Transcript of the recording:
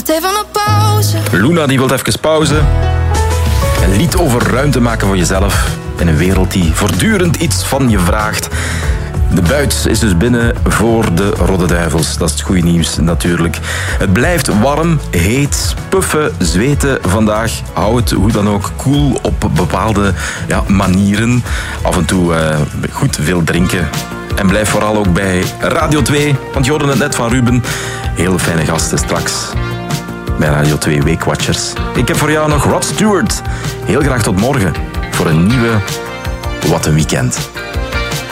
Echt even een pauze. Luna die wil even pauze. Een lied over ruimte maken voor jezelf. In een wereld die voortdurend iets van je vraagt. De buit is dus binnen voor de Rode Duivels. Dat is het goede nieuws natuurlijk. Het blijft warm, heet, puffen, zweten vandaag. Hou het hoe dan ook koel op bepaalde manieren. Af en toe goed veel drinken. En blijf vooral ook bij Radio 2. Want je hoorde het net van Ruben. Heel fijne gasten straks. Bij Radio 2 Weekwatchers. Ik heb voor jou nog Rod Stewart. Heel graag tot morgen voor een nieuwe Wat een Weekend.